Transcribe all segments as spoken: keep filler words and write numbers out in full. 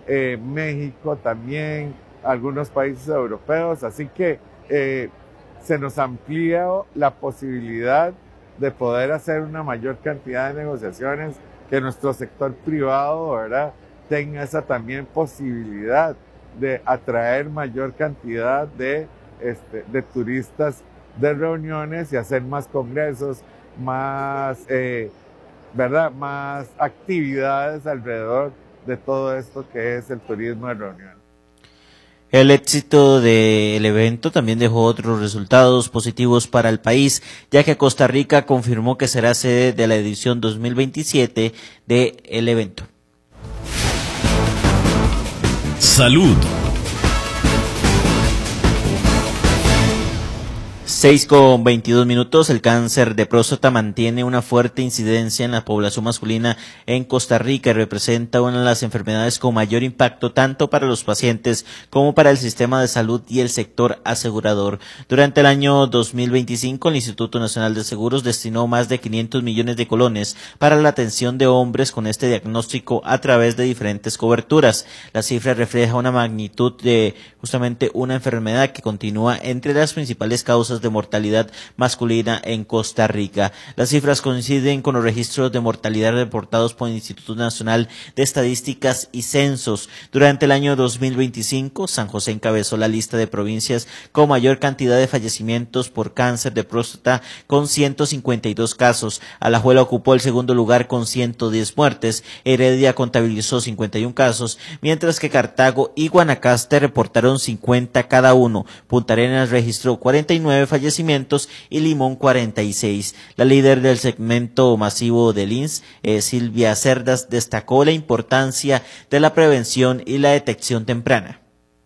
eh, México también, algunos países europeos, así que eh, se nos amplía la posibilidad de poder hacer una mayor cantidad de negociaciones, que nuestro sector privado, ¿verdad?, tenga esa también posibilidad de atraer mayor cantidad de, este, de turistas de reuniones y hacer más congresos, más, eh, ¿verdad?, más actividades alrededor de todo esto que es el turismo de reunión. El éxito del evento también dejó otros resultados positivos para el país, ya que Costa Rica confirmó que será sede de la edición dos mil veintisiete del evento. Salud. seis con veintidós minutos. El cáncer de próstata mantiene una fuerte incidencia en la población masculina en Costa Rica y representa una de las enfermedades con mayor impacto tanto para los pacientes como para el sistema de salud y el sector asegurador. Durante el año dos mil veinticinco, el Instituto Nacional de Seguros destinó más de quinientos millones de colones para la atención de hombres con este diagnóstico a través de diferentes coberturas. La cifra refleja una magnitud de justamente una enfermedad que continúa entre las principales causas de mortalidad masculina en Costa Rica. Las cifras coinciden con los registros de mortalidad reportados por el Instituto Nacional de Estadísticas y Censos. Durante el año dos mil veinticinco, San José encabezó la lista de provincias con mayor cantidad de fallecimientos por cáncer de próstata con ciento cincuenta y dos casos. Alajuela ocupó el segundo lugar con ciento diez muertes. Heredia contabilizó cincuenta y uno casos, mientras que Cartago y Guanacaste reportaron cincuenta cada uno. Punta Arenas registró cuarenta y nueve fallecimientos y Limón cuarenta y seis. La líder del segmento masivo del I N S, eh, Silvia Cerdas, destacó la importancia de la prevención y la detección temprana.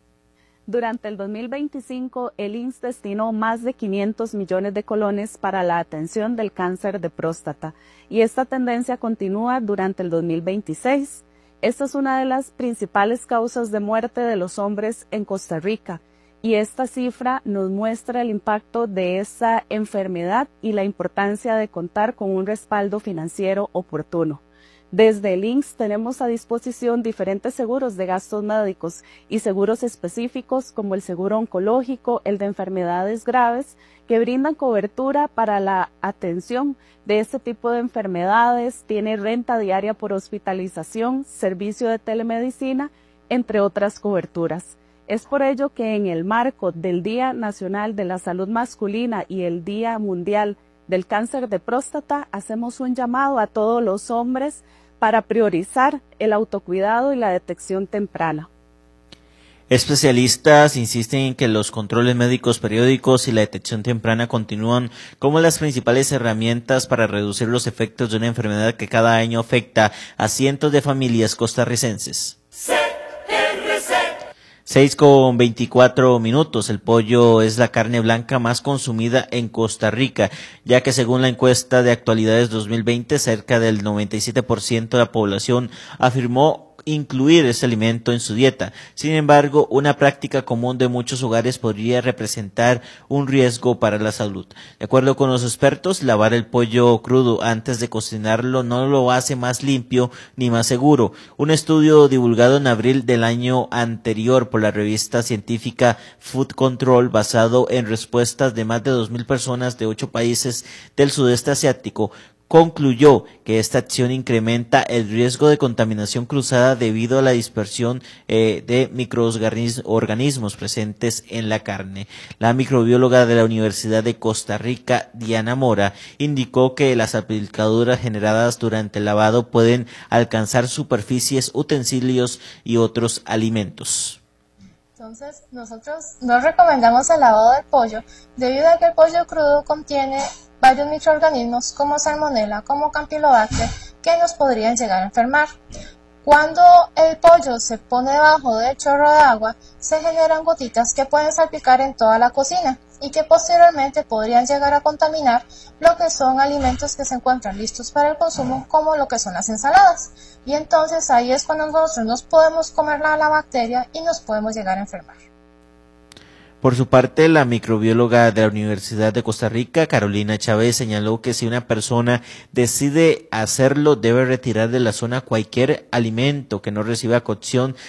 Durante el dos mil veinticinco, el I N S destinó más de quinientos millones de colones para la atención del cáncer de próstata y esta tendencia continúa durante el dos mil veintiséis. Esta es una de las principales causas de muerte de los hombres en Costa Rica. Y esta cifra nos muestra el impacto de esa enfermedad y la importancia de contar con un respaldo financiero oportuno. Desde el I N S tenemos a disposición diferentes seguros de gastos médicos y seguros específicos como el seguro oncológico, el de enfermedades graves, que brindan cobertura para la atención de este tipo de enfermedades, tiene renta diaria por hospitalización, servicio de telemedicina, entre otras coberturas. Es por ello que en el marco del Día Nacional de la Salud Masculina y el Día Mundial del Cáncer de Próstata, hacemos un llamado a todos los hombres para priorizar el autocuidado y la detección temprana. Especialistas insisten en que los controles médicos periódicos y la detección temprana continúan como las principales herramientas para reducir los efectos de una enfermedad que cada año afecta a cientos de familias costarricenses. seis con veinticuatro minutos. El pollo es la carne blanca más consumida en Costa Rica, ya que según la encuesta de actualidades dos mil veinte, cerca del noventa y siete por ciento de la población afirmó incluir ese alimento en su dieta. Sin embargo, una práctica común de muchos hogares podría representar un riesgo para la salud. De acuerdo con los expertos, lavar el pollo crudo antes de cocinarlo no lo hace más limpio ni más seguro. Un estudio divulgado en abril del año anterior por la revista científica Food Control, basado en respuestas de más de dos mil personas de ocho países del sudeste asiático, concluyó que esta acción incrementa el riesgo de contaminación cruzada debido a la dispersión eh, de microorganismos presentes en la carne. La microbióloga de la Universidad de Costa Rica, Diana Mora, indicó que las salpicaduras generadas durante el lavado pueden alcanzar superficies, utensilios y otros alimentos. Entonces, nosotros no recomendamos el lavado del pollo debido a que el pollo crudo contiene varios microorganismos como salmonela, como campylobacter, que nos podrían llegar a enfermar. Cuando el pollo se pone debajo del chorro de agua, se generan gotitas que pueden salpicar en toda la cocina y que posteriormente podrían llegar a contaminar lo que son alimentos que se encuentran listos para el consumo, como lo que son las ensaladas. Y entonces ahí es cuando nosotros nos podemos comer la, la bacteria y nos podemos llegar a enfermar. Por su parte, la microbióloga de la Universidad de Costa Rica, Carolina Chávez, señaló que si una persona decide hacerlo, debe retirar de la zona cualquier alimento que no reciba cocción